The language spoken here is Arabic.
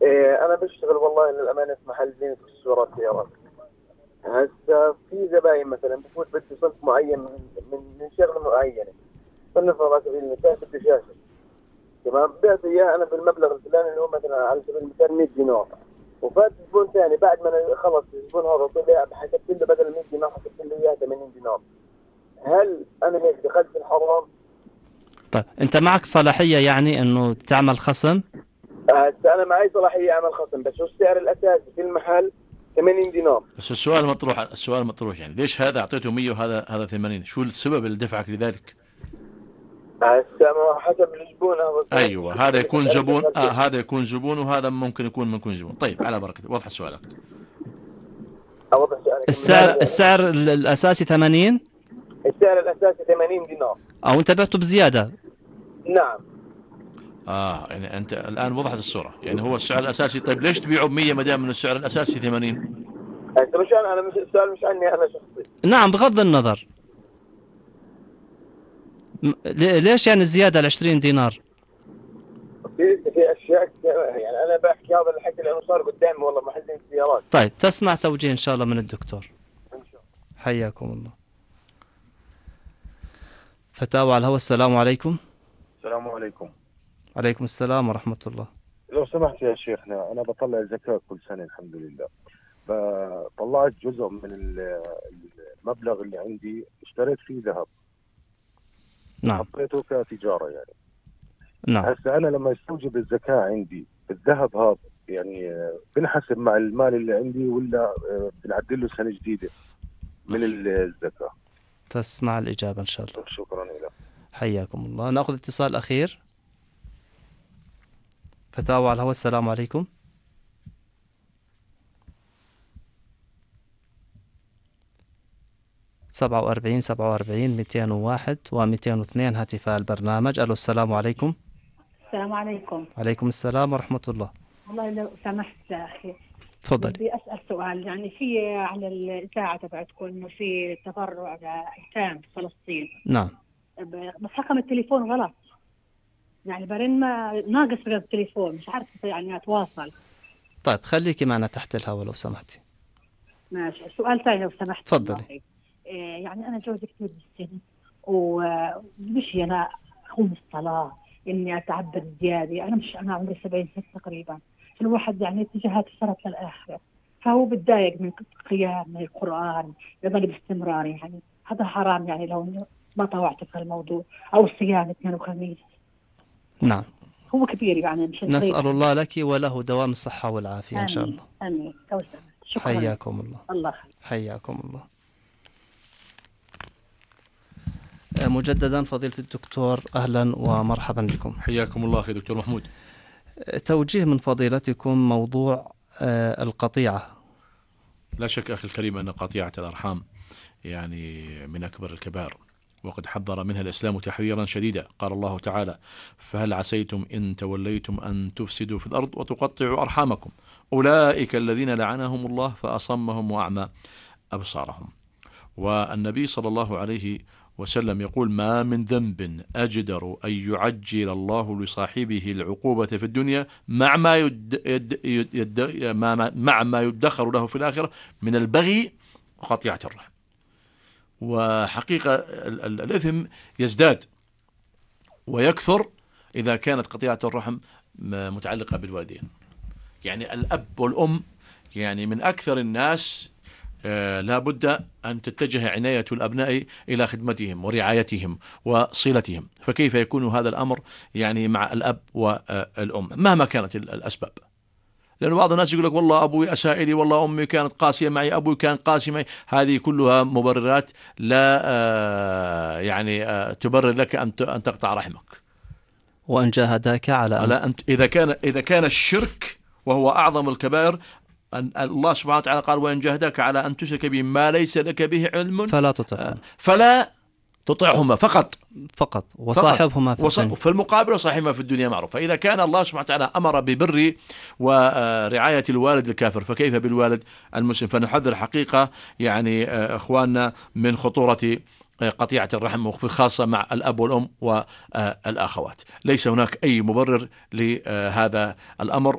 أنا بشتغل والله للأمانة في محل زين في السيارات سيارات. هسه في زباين مثلا بفوت بدي صنف معين من شغلة معينة، فلنفرض على سبيل المثال بدي شاشة، تمام، بعت إياها أنا بالمبلغ الفلاني اللي هو مثلا على سبيل المثال 100 دينار، وفات زبون ثاني بعد ما أنا خلص الزبون هذا طلع حسبت له بدل 100 دينار حسبت له إياها 80 دينار. هل أنا هيك دخلت في الحرام؟ طيب أنت معك صلاحية يعني أنه تعمل خصم؟ هسه أنا معي صلاحية أعمل خصم، بس هو السعر الأساسي في المحل 80 دينار. بس السؤال مطروح يعني ليش هذا أعطيته 100 وهذا 80؟ شو السبب اللي دفعك لذلك؟ هسه حسب الزبون هذا. أيوة، هذا يكون زبون هذا يكون زبون، وهذا ممكن يكون زبون. طيب على بركة، وضح سؤالك. أوضح سؤالك. السعر الأساسي 80؟ السعر الأساسي 80 دينار. أو أنت بعته بزيادة؟ نعم. يعني أنت الآن وضحت الصورة، يعني هو السعر الأساسي. طيب ليش تبيعه ب100 ما دام من السعر الأساسي 80؟ أنت مش أنا مش السؤال مش عني أنا شخصي. نعم بغض النظر. ليش يعني الزيادة 20 دينار؟ في أشياء يعني أنا بحكي هذا الحكي لأنه صار قدامي والله محل السيارات. طيب تسمع توجيه إن شاء الله من الدكتور. إن شاء الله. حياكم الله. فتاوى على الهواء. السلام عليكم. السلام عليكم. عليكم السلام ورحمة الله. لو سمحت يا شيخنا، أنا بطلع زكاة كل سنة الحمد لله. فطلعت جزء من المبلغ اللي عندي اشتريت فيه ذهب. نعم. حطيته كتجارة يعني. نعم. هسه أنا لما يستوجب الزكاة عندي الذهب هذا يعني بنحسب مع المال اللي عندي ولا بنعدل له سنة جديدة من الزكاة؟ تسمع الإجابة إن شاء الله. شكرا لك. حياكم الله. نأخذ اتصال أخير. فتاوى على الهواء. السلام عليكم. سبعة وأربعين 201 و202 هاتفاء البرنامج. ألو السلام عليكم. السلام عليكم. عليكم السلام ورحمة الله. والله لو سمحت يا أخي، تفضل. بدي أسأل سؤال. يعني في على الإذاعة تبعتكم إنه في تبرع لأيتام في فلسطين. نعم. بس رقم التليفون غلط، يعني برن ما ناقص رقم التليفون، مش عارف يعني أتواصل. طيب خليكي معنا تحت الهواء لو سمحتي. ماشي. سؤال ثاني لو سمحت. تفضلي. يعني أنا جوزي كثير بالسن ومش أنا أقوم الصلاة إني أتعبد زيادة. أنا عمري 70 سنة تقريبا. الواحد يعني اتجاهات الصلاة للآخرة، فهو بتضايق من قيام من القرآن يظل باستمرار. يعني هذا حرام يعني لو ما طوعت في الموضوع، أو الصيام اثنين وخميس. نعم. هو كبير يعني مش نسأل الله لك وله دوام الصحة والعافية. آمين. إن شاء الله. آمين. شكرا. حياكم الله. الله حياكم الله. مجددا فضيلة الدكتور أهلا ومرحبا بكم. حياكم الله أخي دكتور محمود. توجيه من فضيلتكم موضوع القطيعة. لا شك أخي الكريم أن قطيعة الأرحام يعني من أكبر الكبائر، وقد حذر منها الإسلام تحذيرا شديدا. قال الله تعالى: فهل عسيتم إن توليتم أن تفسدوا في الأرض وتقطعوا أرحامكم أولئك الذين لعنهم الله فأصمهم وأعمى أبصارهم. والنبي صلى الله عليه وسلم يقول: ما من ذنب أجدر أن يعجل الله لصاحبه العقوبة في الدنيا مع ما يدخر له في الآخرة من البغي وقطيعة الرحم. وحقيقة الإثم يزداد ويكثر إذا كانت قطيعة الرحم متعلقة بالوالدين. يعني الأب والأم يعني من أكثر الناس لا بد أن تتجه عناية الأبناء إلى خدمتهم ورعايتهم وصلتهم. فكيف يكون هذا الأمر يعني مع الأب والأم مهما كانت الأسباب؟ لأن بعض الناس يقول لك: والله أبوي أساء لي، والله أمي كانت قاسية معي، أبوي كان قاسي معي. هذه كلها مبررات لا يعني تبرر لك أن تقطع رحمك. وأن جاهداك على أن إذا كان الشرك وهو أعظم الكبائر، أن الله سبحانه وتعالى قال: وإن جاهداك على أن تشرك به ما ليس لك به علم فلا تطعهما فقط وصاحبهما في المقابل وصاحبهما في الدنيا معروف. فإذا كان الله سبحانه وتعالى أمر ببر ورعاية الوالد الكافر، فكيف بالوالد المسلم؟ فنحذر حقيقة يعني إخواننا من خطورة قطيعة الرحم، وفي خاصة مع الأب والأم والأخوات. ليس هناك أي مبرر لهذا الأمر،